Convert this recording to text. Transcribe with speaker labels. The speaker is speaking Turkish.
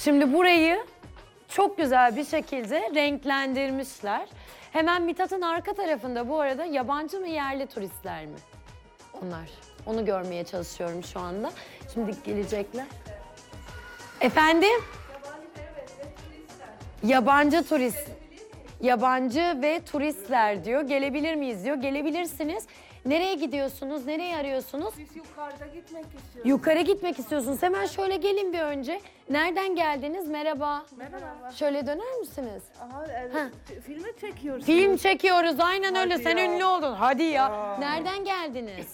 Speaker 1: Şimdi burayı çok güzel bir şekilde renklendirmişler. Hemen Mithat'ın arka tarafında bu arada yabancı mı yerli turistler mi? Onlar. Onu görmeye çalışıyorum şu anda. Şimdi gelecekler. Efendim? Yabancı turist. Yabancı ve turistler diyor. Gelebilir miyiz diyor. Gelebilirsiniz. Nereye gidiyorsunuz? Nereye arıyorsunuz?
Speaker 2: Biz yukarıda gitmek istiyoruz.
Speaker 1: Yukarı gitmek istiyorsunuz. Hemen şöyle gelin bir önce. Nereden geldiniz? Merhaba.
Speaker 2: Merhaba.
Speaker 1: Şöyle döner misiniz?
Speaker 2: Aha, filmi çekiyoruz.
Speaker 1: Film çekiyoruz. Aynen öyle.
Speaker 2: Hadi
Speaker 1: Sen
Speaker 2: ya.
Speaker 1: ünlü oldun. Hadi ya. Nereden geldiniz?